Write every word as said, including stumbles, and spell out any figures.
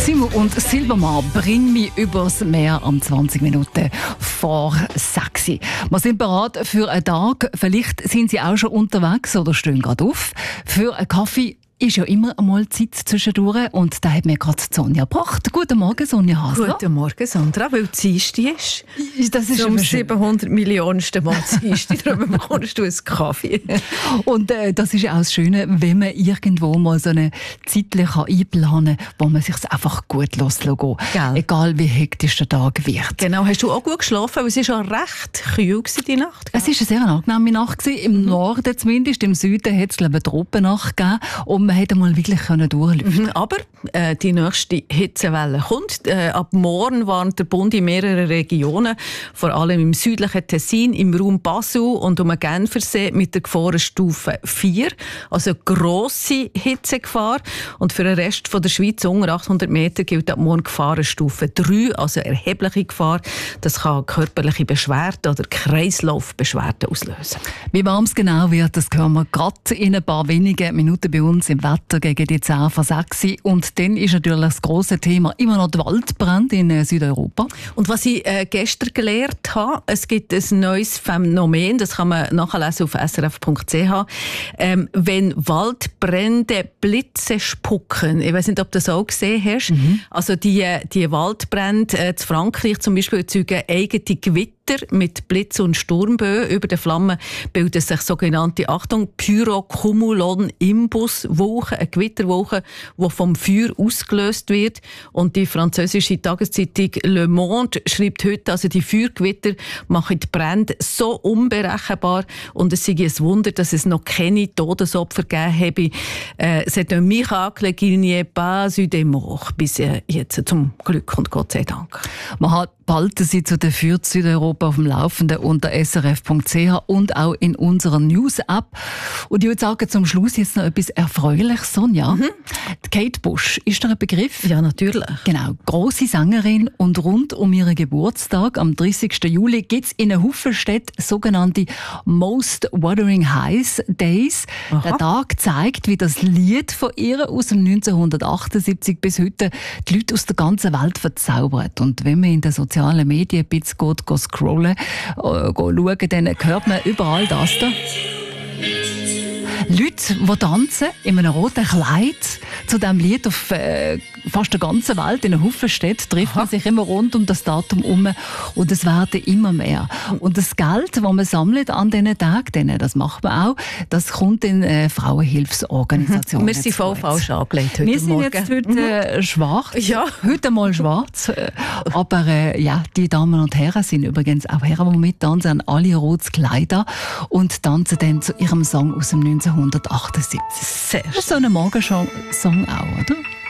Simo und Silbermann bringen mich übers Meer am zwanzig Minuten vor sechs. Wir sind bereit für einen Tag. Vielleicht sind Sie auch schon unterwegs oder stehen gerade auf. Für einen Kaffee ist ja immer einmal Zeit zwischendurch und da hat mir gerade Sonja gebracht. Guten Morgen, Sonja Hasler. Guten Morgen, Sandra, weil die Dienstag ist. Das ist zum siebenhundert Millionensten Mal Dienstag, darum bekommst du einen Kaffee. Und äh, das ist ja auch das Schöne, wenn man irgendwo mal so eine Zeit einplanen kann, wo man sich einfach gut lassen kann. Egal wie hektisch der Tag wird. Genau, hast du auch gut geschlafen? Weil es war schon recht kühl die Nacht. Gell? Es war eine sehr angenehme Nacht gewesen. Im mhm. Norden zumindest, im Süden hat es eine Tropennacht gegeben und man hätte mal wirklich durchlüften. Mhm, aber äh, die nächste Hitzewelle kommt. Äh, ab morgen warnt der Bund in mehreren Regionen, vor allem im südlichen Tessin, im Raum Basel und um den Genfersee mit der Gefahrenstufe vier. Also grosse Hitzegefahr. Und für den Rest von der Schweiz unter achthundert Meter gilt ab morgen Gefahrenstufe drei, also erhebliche Gefahr. Das kann körperliche Beschwerden oder Kreislaufbeschwerden auslösen. Wie warm es genau wird, das hören wir gerade in ein paar wenigen Minuten bei uns im Wetter gegen die zehn vor sechs. Und dann ist natürlich das grosse Thema immer noch der Waldbrand in Südeuropa. Und was ich äh, gestern gelernt habe, es gibt ein neues Phänomen, das kann man nachlesen auf s r f punkt c h. Ähm, wenn Waldbrände Blitze spucken, ich weiß nicht, ob du das auch gesehen hast, mhm. also die, die Waldbrände äh, in Frankreich zum Beispiel erzeugen eigene Gewitter mit Blitz- und Sturmböen. Über den Flammen bilden sich sogenannte, Achtung, Pyrocumulonimbus-Wolken, eine Gewitterwolke, die vom Feuer ausgelöst wird. Und die französische Tageszeitung Le Monde schreibt heute, also die Feuergewitter machen die Brände so unberechenbar und es sei ein Wunder, dass es noch keine Todesopfer gegeben habe. Äh, c'est un miracle qu'il n'y ait pas eu de mort. Bis jetzt zum Glück und Gott sei Dank. Man hat behalten Sie zu der Fürth Südeuropa auf dem Laufenden unter s r f punkt c h und auch in unserer News-App. Und ich würde sagen, zum Schluss jetzt noch etwas Erfreuliches, Sonja. Mhm. Die Kate Bush, ist da ein Begriff? Ja, natürlich. Genau, grosse Sängerin und rund um ihren Geburtstag am dreißigsten Juli gibt es in einer Haufen Städte sogenannte Most Wuthering Heights Days. Aha. Der Tag zeigt, wie das Lied von ihr aus dem neunzehnhundertachtundsiebzig bis heute die Leute aus der ganzen Welt verzaubert. Und wenn man in den sozialen Medien ein bisschen geht, geht scrollen, äh, schauen, dann hört man überall das da. Leute, die tanzen in einem roten Kleid zu diesem Lied auf äh, fast der ganzen Welt, in einer Haufen Städten, trifft man sich immer rund um das Datum herum und es werden immer mehr. Und das Geld, das man sammelt an diesen Tagen, das macht man auch, das kommt in äh, Frauenhilfsorganisationen. Wir sind voll falsch angelegt heute Wir sind Morgen. jetzt heute äh, schwarz, ja. heute mal schwarz, aber äh, ja, die Damen und Herren sind übrigens auch Herren, die mittanzen, haben alle rotes Kleid an und tanzen dann zu ihrem Song aus dem neunzehnhundertachtundsiebzig. Sehr schön. So ein Morgensong auch, oder?